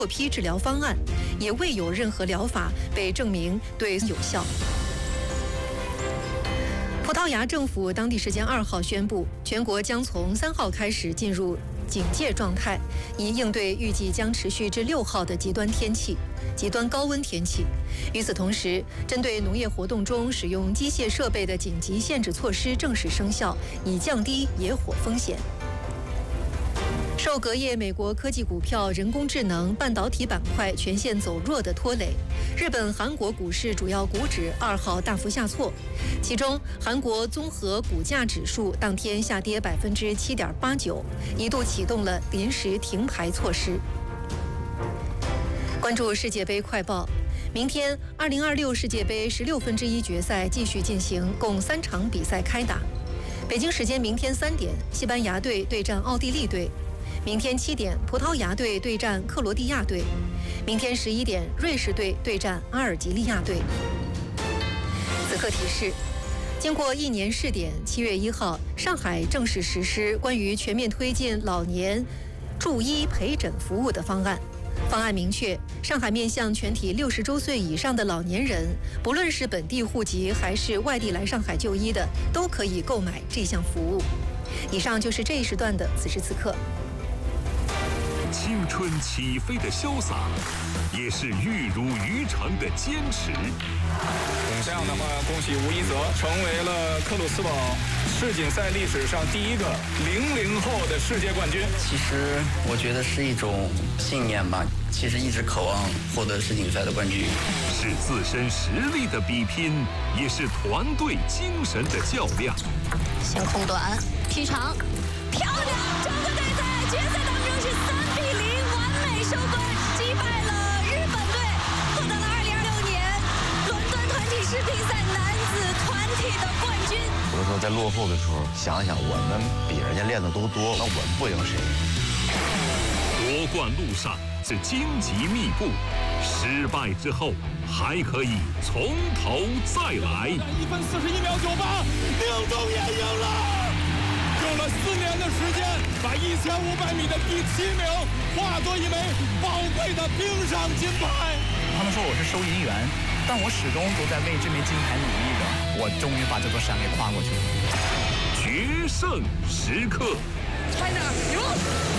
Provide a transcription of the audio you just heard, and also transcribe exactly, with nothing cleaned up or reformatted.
批治疗方案，也未有任何疗法被证明对有效。葡萄牙政府当地时间二号宣布，全国将从三号开始进入警戒状态，以应对预计将持续至六号的极端天气、极端高温天气。与此同时，针对农业活动中使用机械设备的紧急限制措施正式生效，以降低野火风险。受隔夜美国科技股票、人工智能、半导体板块全线走弱的拖累，日本、韩国股市主要股指二号大幅下挫，其中韩国综合股价指数当天下跌百分之七点八九，一度启动了临时停牌措施。关注世界杯快报，明天二零二六世界杯十六分之一决赛继续进行，共三场比赛开打。北京时间明天三点，西班牙队对战奥地利队。明天七点，葡萄牙队对战克罗地亚队；明天十一点，瑞士队对战阿尔及利亚队。此刻提示：经过一年试点，七月一号，上海正式实施关于全面推进老年助医陪诊服务的方案。方案明确，上海面向全体六十周岁以上的老年人，不论是本地户籍还是外地来上海就医的，都可以购买这项服务。以上就是这一时段的此时此刻。 青春起飞的潇洒，也是玉如渔场的坚持。 这样的话，恭喜吴一泽成为了克鲁斯堡世锦赛历史上第一个零零后的世界冠军。 其实我觉得是一种信念吧，其实一直渴望获得世锦赛的冠军。 是自身实力的比拼，也是团队精神的较量。 先空短，劈长，漂亮！中国队在决赛当中是三比零完美收官，击败了日本队，获得了二零二六年伦敦团体世乒赛男子团体的冠军。 有的时候在落后的时候，想想我们比人家练的都多，那我们不赢谁？ 夺冠路上是荆棘密布，失败之后还可以从头再来。 一分四十一秒九八，宁东也赢了。用了四年的时间，把一千五百米的第七名化作一枚宝贵的冰上金牌。 他们说我是收银员，但我始终都在为这枚金牌努力着。我终于把这座山给跨过去了。 决胜时刻 ，China 赢。